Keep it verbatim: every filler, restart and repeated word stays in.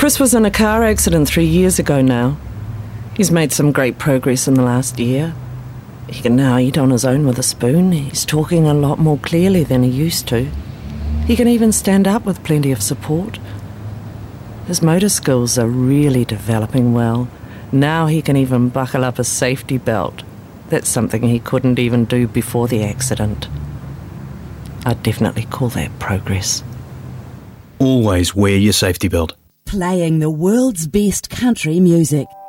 Chris was in a car accident three years ago now. He's made some great progress in the last year. He can now eat on his own with a spoon. He's talking a lot more clearly than he used to. He can even stand up with plenty of support. His motor skills are really developing well. Now he can even buckle up a safety belt. That's something he couldn't even do before the accident. I'd definitely call that progress. Always wear your safety belt. Playing the world's best country music.